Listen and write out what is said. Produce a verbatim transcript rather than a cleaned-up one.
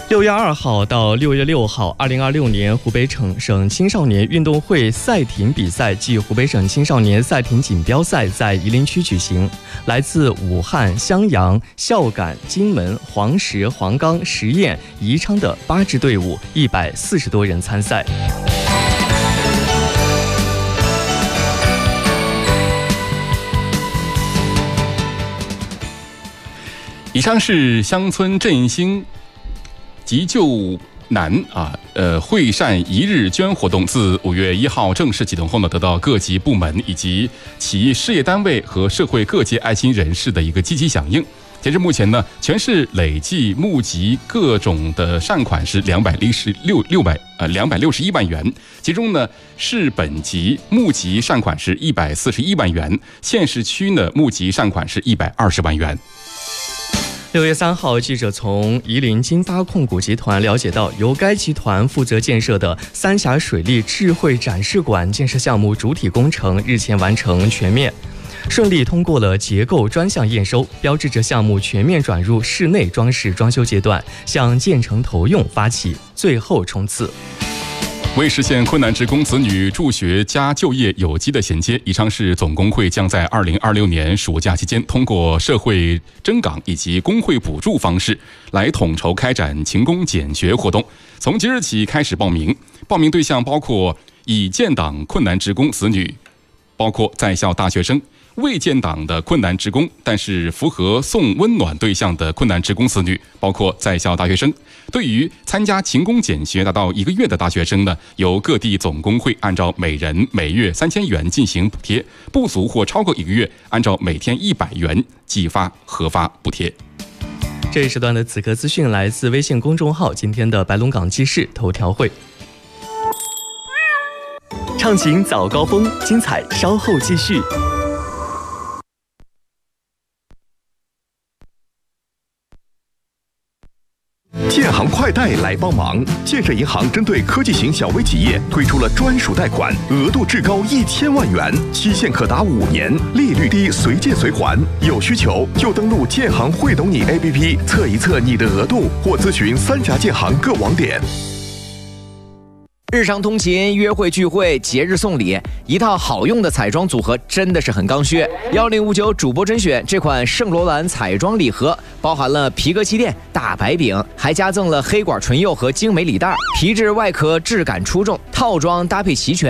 六月二号到六月六号，二零二六年湖北省省青少年运动会赛艇比赛暨湖北省青少年赛艇锦标赛在夷陵区举行。来自武汉、襄阳、孝感、荆门、黄石、黄冈、十堰、宜昌的八支队伍，一百四十多人参赛。 以上是乡村振兴急救难啊，呃，惠善一日捐活动自五月一号正式启动后呢，得到各级部门以及企业事业单位和社会各界爱心人士的一个积极响应。截至目前呢，全市累计募集各种的善款是两百六十六六百呃两百六十一万元，其中呢市本级募集善款是一百四十一万元，县市区呢募集善款是一百二十万元。 六月三号，记者从夷陵金发控股集团了解到，由该集团负责建设的三峡水利智慧展示馆建设项目主体工程日前完成全面，顺利通过了结构专项验收，标志着项目全面转入室内装饰装修阶段，向建成投用发起最后冲刺。 为实现困难职工子女助学加就业有机的衔接，宜昌市总工会将在二零二六年暑假期间，通过社会征岗以及工会补助方式，来统筹开展勤工俭学活动。从即日起开始报名，报名对象包括已建档困难职工子女，包括在校大学生，未建档的困难职工，但是符合送温暖对象的困难职工子女，包括在校大学生。对于参加勤工俭学达到一个月的大学生呢，由各地总工会按照每人每月三千元进行补贴，不足或超过一个月，按照每天一百元计发核发补贴。 这一时段的此刻资讯来自微信公众号今天的白龙港记事头条会。畅行早高峰，精彩稍后继续。 建行快贷来帮忙，建设银行针对科技型小微企业推出了专属贷款，额度至高一千万元，期限可达五年，利率低，随借随还。有需求就登录建行会懂你 A P P 测一测你的额度，或咨询三峡建行各网点。 日常通勤、约会聚会、节日送礼，一套好用的彩妆组合真的是很刚需。幺零五九主播甄选这款圣罗兰彩妆礼盒，包含了皮革气垫、大白饼，还加赠了黑管唇釉和精美礼袋，皮质外壳质感出众，套装搭配齐全。